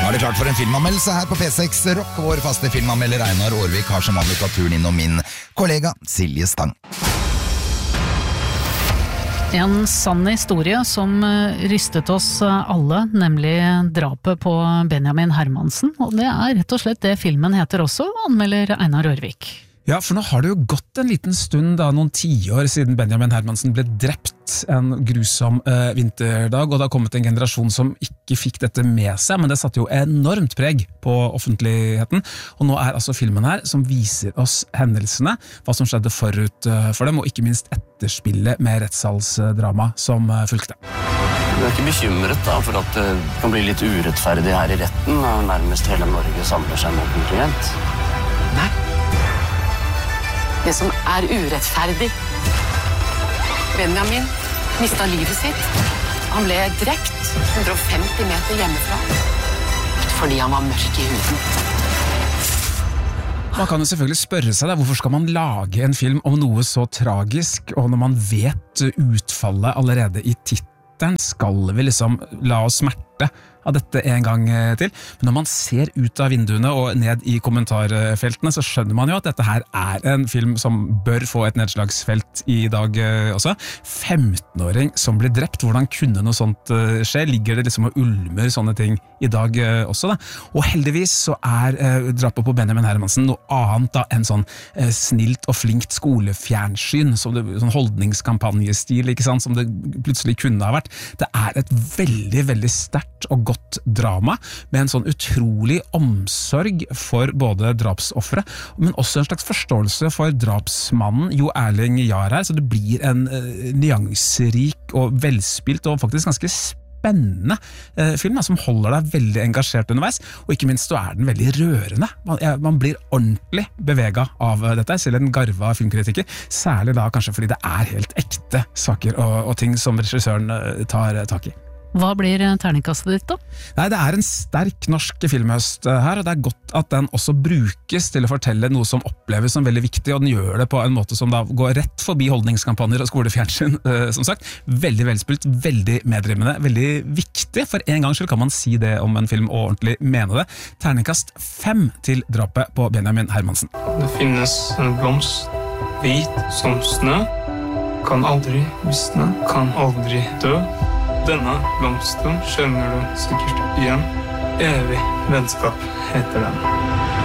Nå det klart for en filmanmeldelse her på P6 Rock. Vår faste filmanmelder Einar Aarvik har som vanlig tatt turen innom min kollega Silje Stang. En sann historie som rystet oss alle, nemlig drapet på Benjamin Hermansen. Og det rett og slett det filmen heter også, anmelder Einar Aarvik. Ja, for nå har det jo gått en liten stund, noen 10 år siden Benjamin Hermansen ble drept en grusom vinterdag, og det har kommet en generasjon som ikke fikk dette med seg, men det satte jo enormt preg på offentligheten. Og nå altså filmen her som viser oss hendelsene, hva som skjedde forut for dem, og ikke minst etterspillet med rettssalsdrama som fulgte. Du ikke bekymret da, for at det kan bli litt urettferdig her i retten, og nærmest hele Norge samler seg mot en klient? Nei. Det som urettferdig. Benjamin mistet livet sitt. Han ble drept 150 meter hjemmefra fordi han var mørk i huden. Man kan jo selvfølgelig spørre seg hvorfor skal man lage en film om noe så tragisk, og når man vet utfallet allerede i tittelen, skal vi liksom la oss smerte av dette en gang til. Men når man ser ut av vinduene og ned i kommentarfeltene, så skjønner man jo at dette her en film som bør få et nedslagsfelt i dag også. 15-åring som blir drept, hvordan kunne noe sånt skje? Ligger det liksom og ulmer sånne ting i dag også da? Og heldigvis så drapet på Benjamin Hermansen noe annet da enn sånn snilt og flinkt skolefjernsyn, sånn holdningskampanjestil, ikke sant, som det plutselig kunne ha vært. Det et veldig, veldig sterkt og godt drama, med en sånn utrolig omsorg for både drapsoffere, men også en slags forståelse for drapsmannen Jo Erling Jahr her, så det blir en nyanserik og velspilt og faktisk ganske spennende film som holder deg veldig engasjert underveis, og ikke minst så den veldig rørende. Man blir ordentlig beveget av dette, selv en garva filmkritiker, særlig da kanskje fordi det helt ekte saker og ting som regissøren tar tak i. Hva blir terningkastet ditt da? Nei, det en sterk norsk filmhøst her, og det godt at den også brukes til å fortelle noe som oppleves som veldig viktig, og den gjør det på en måte som da går rett forbi holdningskampanjer og skolefjernsyn, som sagt. Veldig velspilt, veldig medrivende, veldig viktig. For en gang skyld kan man si det om en film og ordentlig mene det. Terningkast 5 til drapet på Benjamin Hermansen. Det finnes en blomst, hvit som snø, kan aldri visne, kan aldri dø. Denne blomsten skjønner du sikkert igjen. Evig vennskap heter den.